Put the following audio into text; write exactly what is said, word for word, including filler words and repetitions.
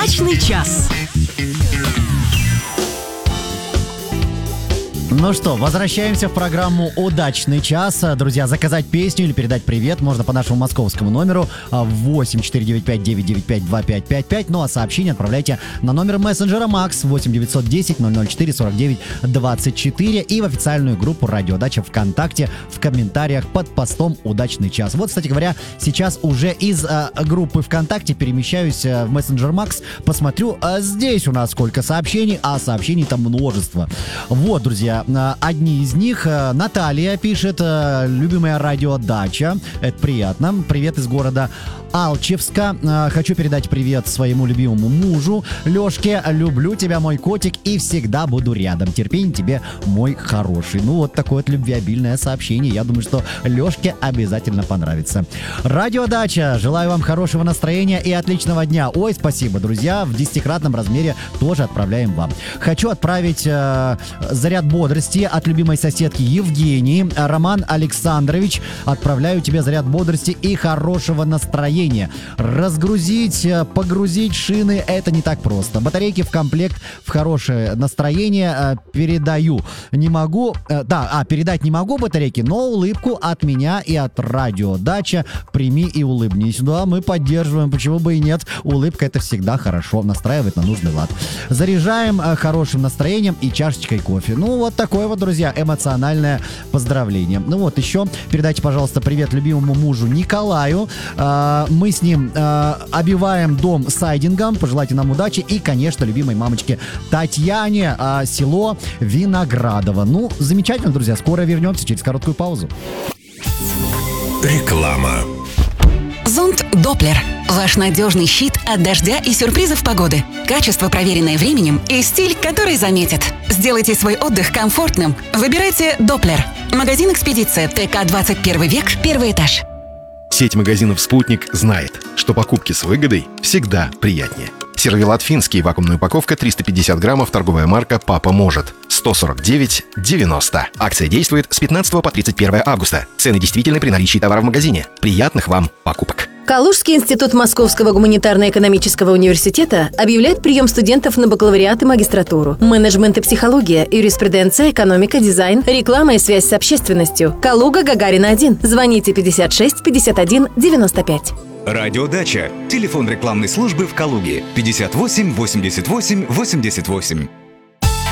Удачный час. Ну что, возвращаемся в программу «Удачный час». Друзья, заказать песню или передать привет можно по нашему московскому номеру восемь четыре девять пять девять девять пять два пять пять пять. Ну а сообщение отправляйте на номер мессенджера Макс восемь девятьсот десять ноль ноль четыре сорок девять двадцать четыре и в официальную группу «Радио Дача» ВКонтакте в комментариях под постом «Удачный час». Вот, кстати говоря, сейчас уже из э, группы ВКонтакте перемещаюсь э, в мессенджер Макс, посмотрю, а здесь у нас сколько сообщений, а сообщений там множество. Вот, друзья, одни из них. Наталья пишет: любимая радио Дача. Это приятно. Привет из города Алчевска. Хочу передать привет своему любимому мужу Лешке. Люблю тебя, мой котик, и всегда буду рядом. Терпение тебе, мой хороший. Ну, вот такое вот любвеобильное сообщение. Я думаю, что Лешке обязательно понравится. Радио Дача. Желаю вам хорошего настроения и отличного дня. Ой, спасибо, друзья. В десятикратном размере тоже отправляем вам. Хочу отправить э, заряд бодрости от любимой соседки Евгении. Роман Александрович, отправляю тебе заряд бодрости и хорошего настроения. Разгрузить, погрузить шины — это не так просто. Батарейки в комплект в хорошее настроение передаю. Не могу, да, а, передать не могу батарейки, но улыбку от меня и от Радио Дача прими и улыбнись. Да, мы поддерживаем, почему бы и нет. Улыбка — это всегда хорошо, настраивает на нужный лад. Заряжаем хорошим настроением и чашечкой кофе. Ну, вот такое вот, друзья, эмоциональное поздравление. Ну вот, еще передайте, пожалуйста, привет любимому мужу Николаю. А, мы с ним а, обиваем дом сайдингом. Пожелайте нам удачи. И, конечно, любимой мамочке Татьяне, а, село Виноградово. Ну, замечательно, друзья. Скоро вернемся через короткую паузу. Реклама. Зонт Доплер. Ваш надежный щит от дождя и сюрпризов погоды. Качество, проверенное временем, и стиль, который заметит. Сделайте свой отдых комфортным. Выбирайте Доплер. Магазин «Экспедиция», ТК двадцать первый век, первый этаж. Сеть магазинов «Спутник» знает, что покупки с выгодой всегда приятнее. Сервелат финский, вакуумная упаковка, триста пятьдесят граммов, торговая марка «Папа может». сто сорок девять девяносто. Акция действует с пятнадцатого по тридцать первое августа. Цены действительны при наличии товара в магазине. Приятных вам покупок. Калужский институт Московского гуманитарно-экономического университета объявляет прием студентов на бакалавриат и магистратуру. Менеджмент и психология, юриспруденция, экономика, дизайн, реклама и связь с общественностью. Калуга, Гагарина один. Звоните пятьдесят шесть пятьдесят один девяносто пять. Радио Дача. Телефон рекламной службы в Калуге. пятьдесят восемь восемьдесят восемь восемьдесят восемь.